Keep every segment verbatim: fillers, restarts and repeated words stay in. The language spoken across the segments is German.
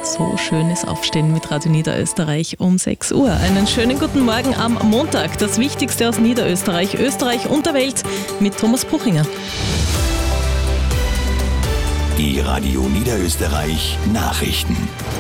So schönes Aufstehen mit Radio Niederösterreich um sechs Uhr. Einen schönen guten Morgen am Montag. Das Wichtigste aus Niederösterreich, Österreich und der Welt mit Thomas Puchinger. Die Radio Niederösterreich Nachrichten.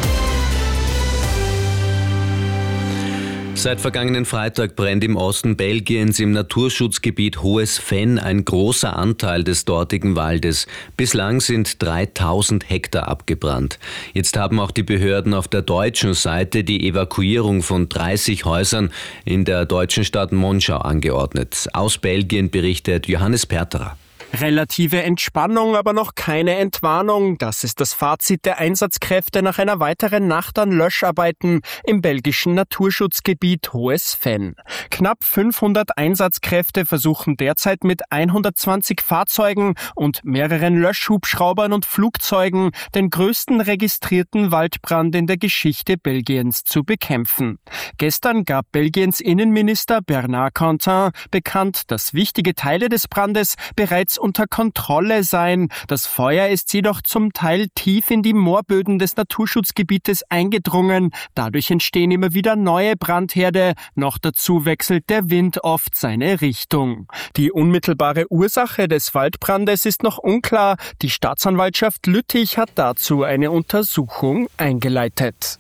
Seit vergangenen Freitag brennt im Osten Belgiens im Naturschutzgebiet Hohes Venn ein großer Anteil des dortigen Waldes. Bislang sind dreitausend Hektar abgebrannt. Jetzt haben auch die Behörden auf der deutschen Seite die Evakuierung von dreißig Häusern in der deutschen Stadt Monschau angeordnet. Aus Belgien berichtet Johannes Perterer. Relative Entspannung, aber noch keine Entwarnung. Das ist das Fazit der Einsatzkräfte nach einer weiteren Nacht an Löscharbeiten im belgischen Naturschutzgebiet Hohes Venn. Knapp fünfhundert Einsatzkräfte versuchen derzeit mit hundertzwanzig Fahrzeugen und mehreren Löschhubschraubern und Flugzeugen den größten registrierten Waldbrand in der Geschichte Belgiens zu bekämpfen. Gestern gab Belgiens Innenminister Bernard Contin bekannt, dass wichtige Teile des Brandes bereits unter Kontrolle seien. Das Feuer ist jedoch zum Teil tief in die Moorböden des Naturschutzgebietes eingedrungen. Dadurch entstehen immer wieder neue Brandherde. Noch dazu wechselt der Wind oft seine Richtung. Die unmittelbare Ursache des Waldbrandes ist noch unklar. Die Staatsanwaltschaft Lüttich hat dazu eine Untersuchung eingeleitet.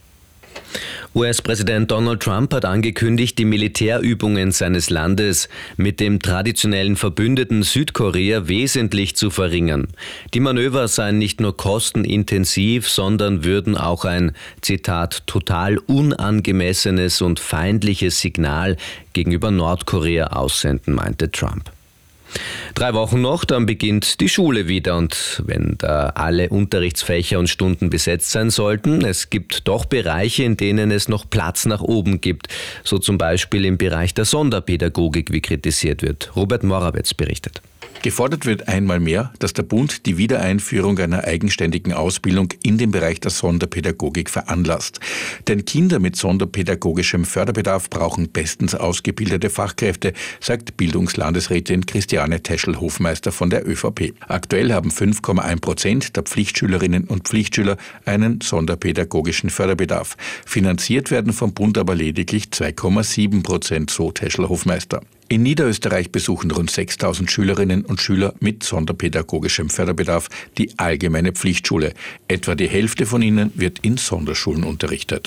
U S-Präsident Donald Trump hat angekündigt, die Militärübungen seines Landes mit dem traditionellen Verbündeten Südkorea wesentlich zu verringern. Die Manöver seien nicht nur kostenintensiv, sondern würden auch ein, Zitat, total unangemessenes und feindliches Signal gegenüber Nordkorea aussenden, meinte Trump. Drei Wochen noch, dann beginnt die Schule wieder und wenn da alle Unterrichtsfächer und Stunden besetzt sein sollten, es gibt doch Bereiche, in denen es noch Platz nach oben gibt, so zum Beispiel im Bereich der Sonderpädagogik, wie kritisiert wird. Robert Morawetz berichtet. Gefordert wird einmal mehr, dass der Bund die Wiedereinführung einer eigenständigen Ausbildung in dem Bereich der Sonderpädagogik veranlasst. Denn Kinder mit sonderpädagogischem Förderbedarf brauchen bestens ausgebildete Fachkräfte, sagt Bildungslandesrätin Christiane Teschel-Hofmeister von der ÖVP. Aktuell haben fünf Komma eins Prozent der Pflichtschülerinnen und Pflichtschüler einen sonderpädagogischen Förderbedarf. Finanziert werden vom Bund aber lediglich zwei Komma sieben Prozent, so Teschel-Hofmeister. In Niederösterreich besuchen rund sechstausend Schülerinnen und Schüler mit sonderpädagogischem Förderbedarf die allgemeine Pflichtschule. Etwa die Hälfte von ihnen wird in Sonderschulen unterrichtet.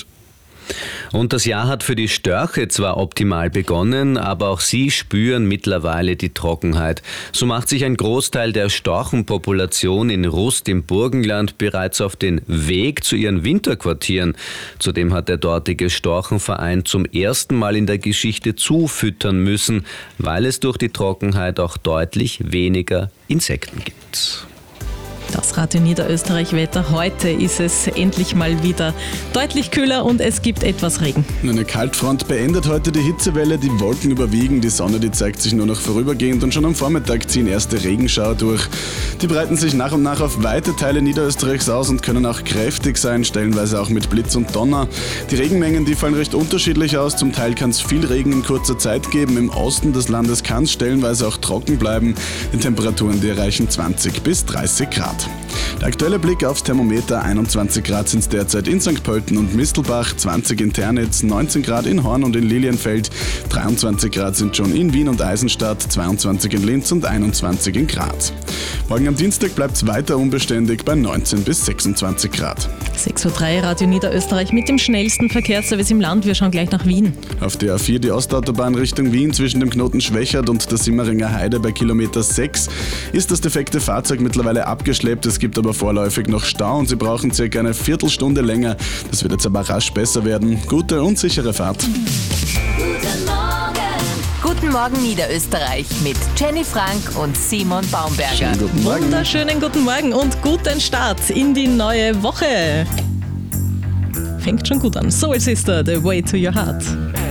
Und das Jahr hat für die Störche zwar optimal begonnen, aber auch sie spüren mittlerweile die Trockenheit. So macht sich ein Großteil der Storchenpopulation in Rust im Burgenland bereits auf den Weg zu ihren Winterquartieren. Zudem hat der dortige Storchenverein zum ersten Mal in der Geschichte zufüttern müssen, weil es durch die Trockenheit auch deutlich weniger Insekten gibt. Das Radio Niederösterreich Wetter. Heute ist es endlich mal wieder deutlich kühler und es gibt etwas Regen. Eine Kaltfront beendet heute die Hitzewelle, die Wolken überwiegen, die Sonne, die zeigt sich nur noch vorübergehend und schon am Vormittag ziehen erste Regenschauer durch. Die breiten sich nach und nach auf weite Teile Niederösterreichs aus und können auch kräftig sein, stellenweise auch mit Blitz und Donner. Die Regenmengen, die fallen recht unterschiedlich aus, zum Teil kann es viel Regen in kurzer Zeit geben, im Osten des Landes kann es stellenweise auch trocken bleiben. Die Temperaturen, die erreichen zwanzig bis dreißig Grad. Der aktuelle Blick aufs Thermometer: einundzwanzig Grad sind es derzeit in Sankt Pölten und Mistelbach, zwanzig in Ternitz, neunzehn Grad in Horn und in Lilienfeld, dreiundzwanzig Grad sind schon in Wien und Eisenstadt, zweiundzwanzig in Linz und einundzwanzig in Graz. Morgen am Dienstag bleibt es weiter unbeständig bei neunzehn bis sechsundzwanzig Grad. sechs Uhr drei, Radio Niederösterreich mit dem schnellsten Verkehrsservice im Land. Wir schauen gleich nach Wien. Auf der A vier die Ostautobahn Richtung Wien zwischen dem Knoten Schwächert und der Simmeringer Heide bei Kilometer sechs ist das defekte Fahrzeug mittlerweile abgeschleppt. Es gibt aber vorläufig noch Stau und Sie brauchen circa eine Viertelstunde länger. Das wird jetzt aber rasch besser werden. Gute und sichere Fahrt. Guten Morgen. Guten Morgen Niederösterreich mit Jenny Frank und Simon Baumberger. Schönen guten Morgen. Wunderschönen guten Morgen und guten Start in die neue Woche. Fängt schon gut an. Soul Sister, The Way to Your Heart.